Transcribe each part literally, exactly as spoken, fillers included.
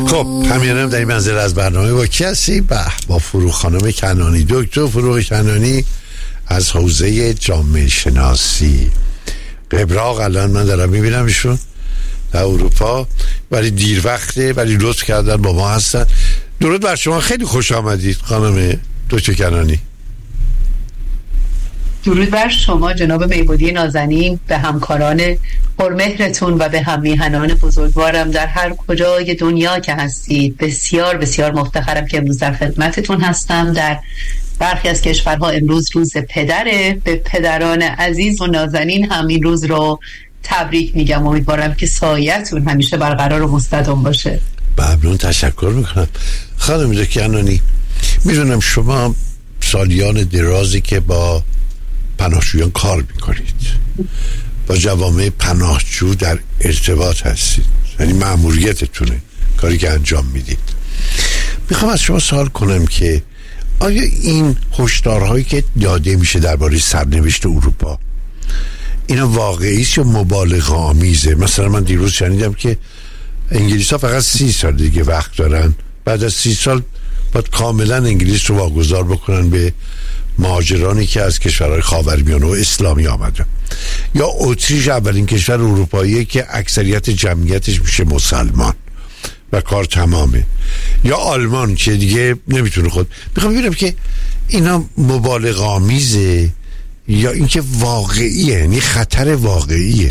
خب همینم در این منزل از برنامه با کی هستی؟ به با فروغ خانم کنانی، دکتر فروغ کنانی از حوزه جامعه شناسی قبراق. الان من دارم میبینم ایشون در اروپا، ولی دیر وقته، ولی لطف کردن با ما هستن. درود بر شما، خیلی خوش آمدید خانم دکتر کنانی. درود بر شما جناب میبودی نازنین، به همکاران پرمهرتون و به هم میهنان بزرگوارم در هر کجای دنیا که هستید. بسیار بسیار مفتخرم که امروز در خدمتتون هستم. در برخی از کشورها امروز روز پدره. به پدران عزیز و نازنین هم این روز رو تبریک میگم. امیدوارم که سایه‌تون همیشه برقرار و مستدام باشه. ممنون، تشکر میکنم. خانم دکتر کنانی، میدونم شما سالیان درازی که با پناهجویان کار میکنید، با جوامع پناهجو در ارتباط هستید، یعنی مأموریتتونه، کاری که انجام میدید. میخوام از شما سوال کنم که آیا این هشدارهایی که داده میشه درباره سرنوشت اروپا اینا واقعی است یا مبالغه آمیزه؟ مثلا من دیروز شنیدم که انگلیس ها فقط سی سال دیگه وقت دارن، بعد از سی سال باید کاملا انگلیس رو واگذار بکنن به مهاجرانی که از کشورهای خاورمیانه و اسلامی آمدن. یا اتریش اولین کشور اروپاییه که اکثریت جمعیتش میشه مسلمان و کار تمامه. یا آلمان که دیگه نمیتونه خود. میخوام ببینم که اینا مبالغه آمیزه یا اینکه واقعیه، یعنی خطر واقعیه؟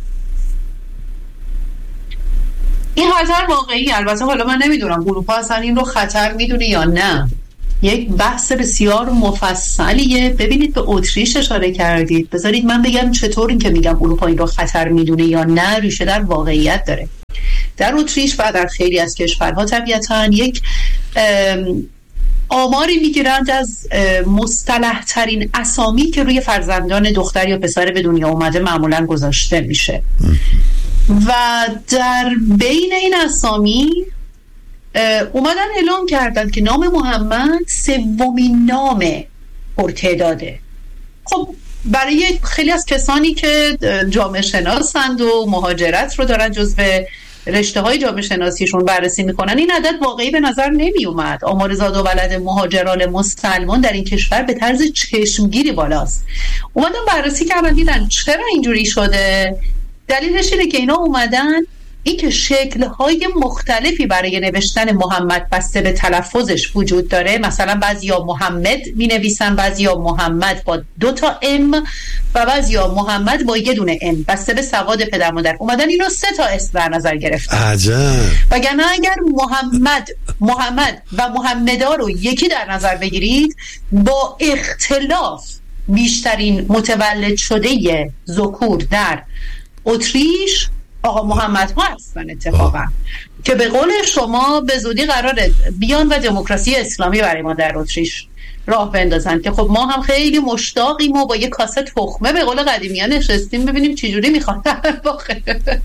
این خطر واقعی. البته حالا من نمیدونم اروپا اصلا این رو خطر میدونه یا نه. یک بحث بسیار مفصلیه. ببینید به اتریش اشاره کردید، بذارید من بگم چطور این که میگم اروپا این رو خطر میدونه یا نه ریشه در واقعیت داره. در اتریش و در خیلی از کشورها طبیعتاً یک آماری میگیرند از مصطلح ترین اسامی که روی فرزندان دختر یا پسر به دنیا اومده معمولاً گذاشته میشه و در بین این اسامی اومدن اعلام کردن که نام محمد سومین نام پرتعداده. خب برای خیلی از کسانی که جامعه شناسند و مهاجرت رو دارن جزو رشته های جامعه شناسیشون بررسی میکنن، این عدد واقعی به نظر نمی اومد. آمار زاد و ولد مهاجران مسلمان در این کشور به طرز چشمگیری بالاست. اومدن بررسی کردن دیدن چرا اینجوری شده. دلیلش اینه که اینا اومدن این که شکل‌های مختلفی برای نوشتن محمد بسته به تلفظش وجود داره. مثلا بعضیا محمد می‌نویسن، بعضیا محمد با دو تا ام و بعضیا محمد با یه دونه ام بسته به سواد پدر مادر. اومدن اینو سه تا اسم در نظر گرفتن. عجب. وگرنه اگر محمد محمد و محمدا رو یکی در نظر بگیرید، با اختلاف بیشترین متولد شده ذکور در اتریش آقا محمد ها هستن اتفاقا آه. که به قول شما به زودی قراره بیان و دموکراسی اسلامی برای ما در اتریش راه بندازن که خب ما هم خیلی مشتاقیم و با یه کاسه تخمه به قول قدیمیان نشستیم ببینیم چجوری میخوان در واقع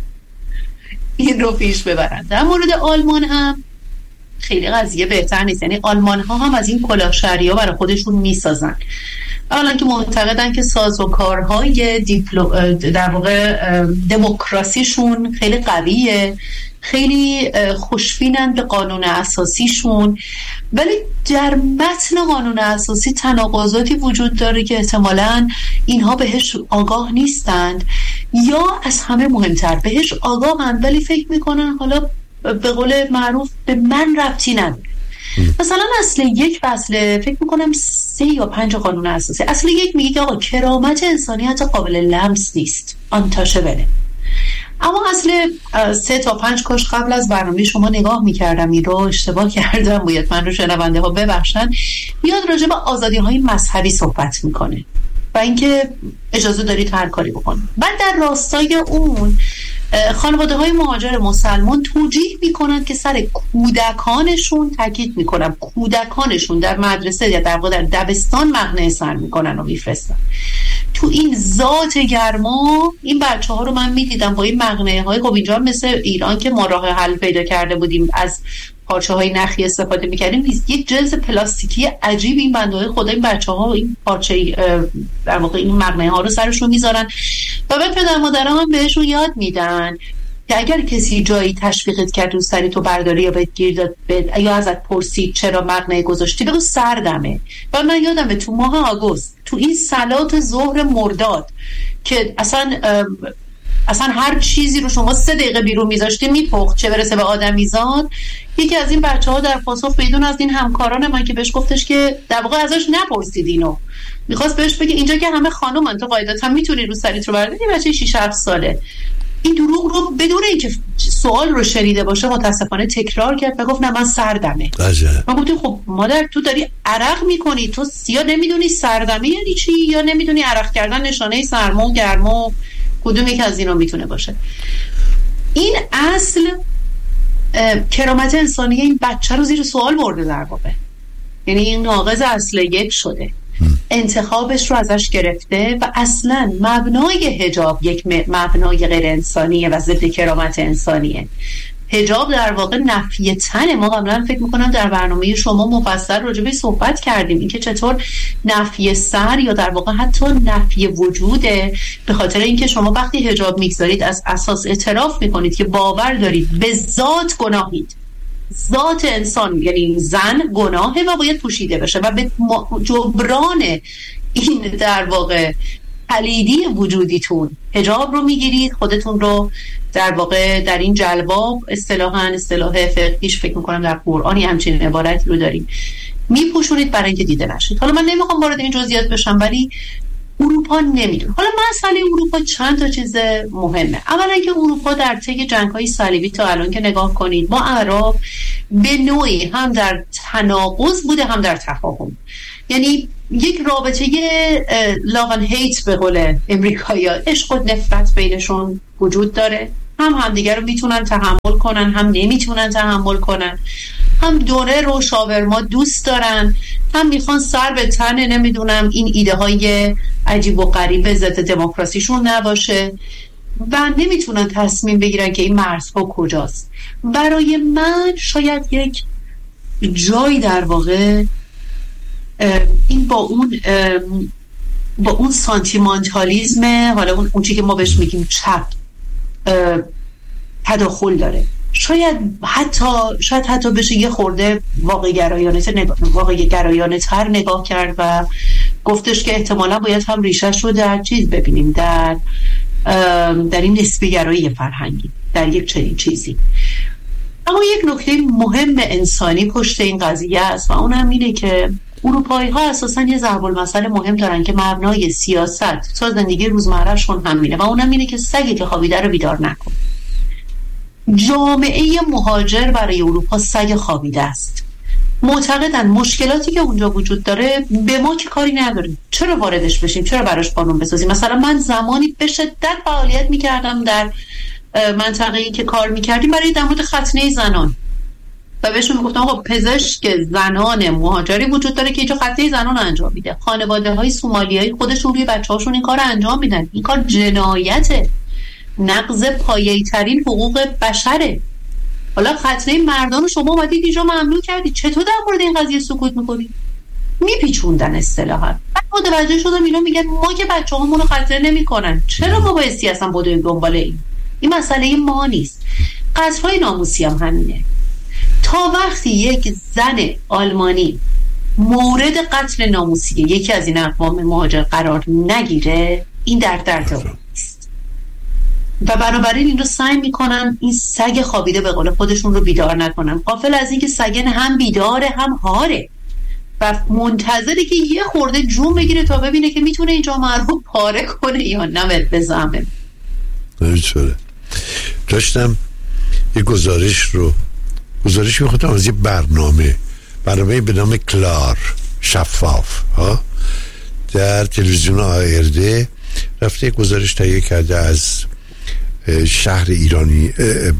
این رو پیش ببرن. در مورد آلمان هم خیلی قضیه بهتر نیست. یعنی آلمان ها هم از این کلاهشهری ها برای خودشون میسازن، اولا که معتقدن که سازوکارهای دیپلو... در واقع دموکراسیشون خیلی قویه، خیلی خوشبینن به قانون اساسیشون، ولی در متن قانون اساسی تناقضاتی وجود داره که احتمالاً اینها بهش آگاه نیستند یا از همه مهمتر بهش آگاهند ولی فکر میکنن حالا به قول معروف به من ربطی نداره. مثلا اصل یک فصل فکر میکنم سه یا پنج قانون اساسی، اصل یک میگه که آقا کرامت انسانیت قابل لمس نیست، آنتاشبله. اما اصل سه تا پنج کاش قبل از برنامه شما نگاه میکردم، این رو اشتباه کردم، باید من رو شنونده ها ببخشن. میاد راجع به آزادی های مذهبی صحبت میکنه و اینکه اجازه دارید هر کاری بکنید. بعد در راستای اون خانواده های مهاجر مسلمان توجیه میکنن که سر کودکانشون، تاکید میکنم کودکانشون در مدرسه یا در واقع در دبستان مقنعه سر میکنن و میفرستن. تو این ذات گرما این بچه ها رو من میدیدم با این مقنعه های. خب اینجا مثل ایران که ما راه حل پیدا کرده بودیم از پارچه های نخی استفاده میکردیم، یک جنس پلاستیکی عجیب این بنده های خدا این بچه ها این پارچه در واقع این مقنعه ها رو سرشون میذارن و به پدر مادرها هم بهشون یاد میدن که اگر کسی جایی تشویقت کرد دوست داری تو برداری یا بهت گیر داد بد... یا ازت پرسید چرا مقنعه گذاشتی، بگو سردمه. و من یادمه تو ماه آگوست تو این صلات ظهر مرداد که اصلا اصلا هر چیزی رو شما سه دقیقه بیرون میذاشتی میپخت، چه برسه به آدمیزاد. یکی از این بچه ها در پاسخ بدون از این همکاران من که بهش گفتش که در واقع ازش نپرسید اینو، میخواست بهش بگه اینجا که همه خانومن تو قاعدتا میتونی رو سریت رو برداری، بچه شش هفت ساله. این دروغ رو بدون اینکه سوال رو شنیده باشه متاسفانه تکرار کرد و گفت نه من سردمه. من گفتم خب مادر تو داری عرق میکنی، تو یا نمیدونی سردمه یعنی چی، یا نمیدونی عرق کردن نشانه سرما و گرما کدوم یک از اینا میتونه باشه. این اصل کرامت انسانی این بچه رو زیر سوال برده در واقع، یعنی این ناقض اصل یک شده، انتخابش رو ازش گرفته و اصلا مبنای حجاب یک مبنای غیر انسانیه و ضد کرامت انسانیه. حجاب در واقع نفی تنه. ما قبلا فکر میکنم در برنامه شما مفصل راجع به صحبت کردیم اینکه چطور نفی سر یا در واقع حتی نفی وجوده، به خاطر اینکه شما وقتی حجاب میگذارید از اساس اعتراف میکنید که باور دارید به ذات گناهید، ذات انسان یعنی زن گناهه و باید پوشیده بشه و به جبران این در واقع پلیدی وجودیتون حجاب رو میگیرید، خودتون رو در واقع در این جلباب اصطلاحاً اصطلاح فقهیش فکر میکنم در قرآنی همچین عبارتی رو داریم میپوشونید برای اینکه دیده نشید. حالا من نمیخوام وارد این جزئیات بشم ولی اروپا نمیدونه. حالا مسئله اروپا چند تا چیز مهمه. اولا که اروپا در طی جنگ‌های صلیبی تا الان که نگاه کنید با اعراب به نوعی هم در تناقض بوده هم در تفاهم، یعنی یک رابطه لاغن هیت به قول امریکایی‌ها، عشق و نفرت بینشون وجود داره، هم همدیگر رو میتونن تحمل کنن هم نمیتونن تحمل کنن، هم دونر و شاورما دوست دارن، هم میخوان سر به تن نمیدونم این ایده های عجیب و غریب ضد دموکراسیشون نباشه و نمیتونن تصمیم بگیرن که این مرزها کجاست. برای من شاید یک جایی در واقع این با اون با اون سانتیمانتالیزم، حالا اون اون چیزی که ما بهش میگیم چپ، تداخل داره. شاید حتی شاید حتی بشه یه خورده واقع گرایانه نگاه واقع گرایانه تر نگاه کرد و گفتش که احتمالا باید هم ریشش رو در چیز ببینیم، در در این نسبی گرایی فرهنگی، در یک چنین چیزی. اما یک نکته مهم انسانی پشت این قضیه است و اون هم اینه که اروپایی ها اساسا یه ضرب المثل مهم دارن که مبنای سیاست تا زندگی روزمرهشون همینه و اونم اینه که سگی که خوابیده رو بیدار نکن. جامعه مهاجر برای اروپا سگ خوابیده است. معتقدن مشکلاتی که اونجا وجود داره به ما که کاری نداریم، چرا واردش بشیم، چرا براش قانون بسازیم. مثلا من زمانی به شدت فعالیت میکردم در منطقه‌ای که کار میکردیم برای در مورد ختنه زنان و بهشون میگفتم خب پزشک زنان مهاجری وجود داره که اینجا ختنه زنان انجام میده، خانواده های سومالیایی خودشون روی بچه هاشون این کار انجام میدن، این کار جنایته، نقض پایه‌ای ترین حقوق بشره. حالا ختنه مردان شما اومدید اینجا ممنوع کردید، چطور در مورد این قضیه سکوت میکنید؟ میپیچوندن اصطلاحا. بعد متوجه شدم اینا میگن ما که بچه‌هامون رو ختنه نمیکنن، چرا ما بایستی اصلا بدویم دنبال این؟ این مسئله ما نیست. قتل‌های ناموسی هم همینه. تا وقتی یک زن آلمانی مورد قتل ناموسی یکی از این اقوام مهاجر قرار نگیره، این در درد اوست و بنابراین این رو سعی میکنن این سگ خوابیده به قول خودشون رو بیدار نکنن، غافل از اینکه سگن هم بیداره هم هاره و منتظره که یه خورده جون بگیره تا ببینه که میتونه این جامعه رو پاره کنه یا نه بزنه. نمیتونه. داشتم یه گزارش رو گزارش میخوادم از یه برنامه برنامه به نام کلار شفاف ها در تلویزیون آرده رفته یک گزارش تهیه کرده از شهر ایرانی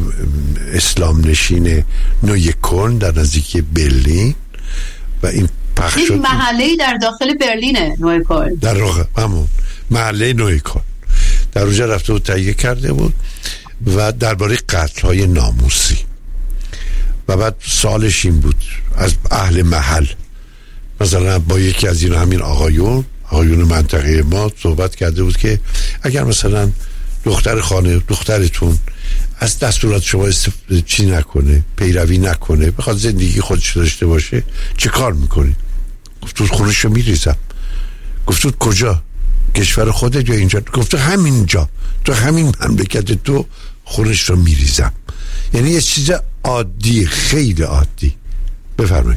اسلام نشین نویکلن در نزدیکی برلین و این پخش شد. این محله‌ای در داخل برلینه نویکلن، در واقع همون محله نویکلن در اونجا رفته و تهیه کرده بود و درباره قتل‌های ناموسی و بعد سالش این بود از اهل محل، مثلا با یکی از این همین آقایون آقایون منطقه ما صحبت کرده بود که اگر مثلا دختر خانه دخترتون از دستورات شما استفاده چی نکنه، پیروی نکنه، بخواد زندگی خودش داشته باشه، چه کار میکنی؟ گفتود خونش رو میریزم. گفتود کجا؟ کشور خودت یا اینجا؟ گفتود همینجا، تو همین مملکت تو خونش رو میریزم. یعنی یه چیز عادی، خیلی عادی. بفرمایید.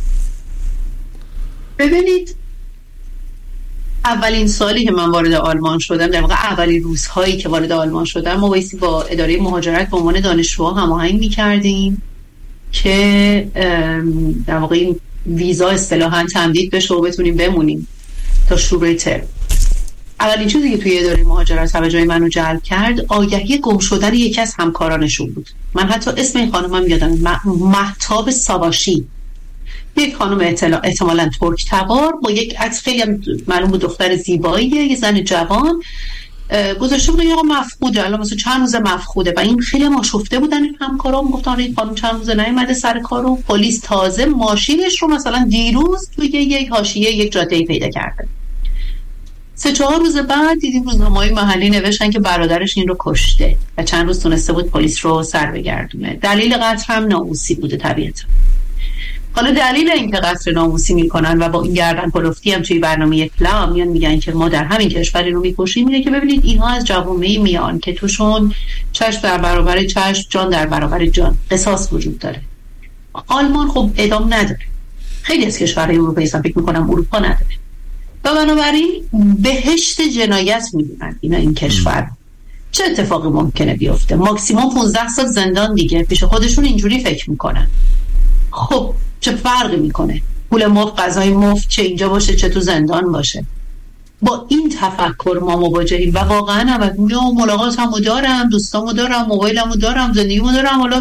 ببینید، اولین سالی که من وارد آلمان شدم، در واقع اولین روزهایی که وارد آلمان شدم، ما بایستی با اداره مهاجرت به عنوان دانشجوها هماهنگ می‌کردیم که در واقع این ویزا اصطلاحاً تمدید بشه و بتونیم بمونیم تا شروع ترم. اولین چیزی که توی اداره مهاجرت توجه منو جلب کرد، آگهی گم شدن یکی از همکارانشون بود. من حتی اسم این خانمم یادمه، مهتاب ساواشی، یک خانم احتمالاً ترک تبار با یک عکس خیلی هم معلوم بود دختر زیبایی، یه زن جوان، گذاشته بود آقا مفقوده، الان مثلا چند روز مفقوده. و این خیلی هم آشفته بودن این همکارام، گفتن این خانم چند روز نیومده سر کارو. پلیس تازه ماشینش رو مثلا دیروز توی یک حاشیه یک جاده‌ای پیدا کرده. سه چهار روز بعد دیدیم روزنامه‌های محلی نوشتن که برادرش این رو کشته و چند روز تونسته بود پلیس رو سر بگردونه. دلیل قتل هم ناموسی بوده طبیعتا. حالا دلیل اینکه قتل ناموسی میکنن و با این گردن کلفتی هم توی برنامه فلا میان میگن که ما در همین کشوری رو میکشیم، اینه که ببینید اینها از جوامعی میان که توشون چشم در برابر چشم، جان در برابر جان، قصاص وجود داره. آلمان خب اعدام نداره، خیلی از کشورهای اروپایی هم فکر میکنم اروپا نداره و بنابراین بهشت جنایت میدونن اینا این کشور. چه اتفاقی ممکنه بیفته؟ ماکسیموم پانزده سال زندان دیگه. پیش خودشون اینجوری فکر میکنن. خب چه فرقی میکنه؟ پول مفت، غذای مفت، چه اینجا باشه چه تو زندان باشه. با این تفکر ما مواجهیم و واقعا هم ملاقات همو دارم، دوستامو دارم، موبایلمو دارم، زندگیمو دارم، حالا